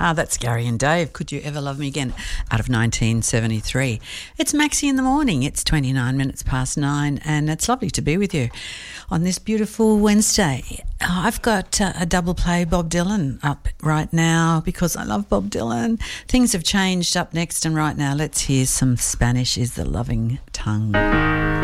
That's Gary and Dave. Could You Ever Love Me Again? Out of 1973. It's Maxie in the morning. It's 29 minutes past 9, and it's lovely to be with you on this beautiful Wednesday. I've got a double play Bob Dylan up right now because I love Bob Dylan. Things have changed up next, and right now let's hear some Spanish is the Loving Tongue.